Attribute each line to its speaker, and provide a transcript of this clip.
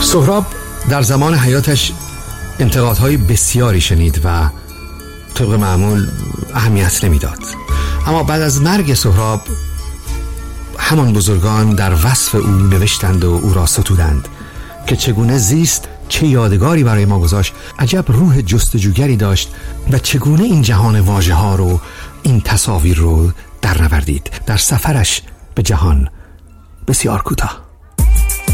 Speaker 1: سهراب در زمان حیاتش انتقادهای بسیاری شنید و طبق معمول اهمیت نمیداد. اما بعد از مرگ سهراب همان بزرگان در وصف او نوشتند و او را ستودند که چگونه زیست، چه یادگاری برای ما گذاشت، عجب روح جستجوگری داشت و چگونه این جهان واژه ها رو، این تصاویر رو در نوردید در سفرش به جهان بسیار کوتاه.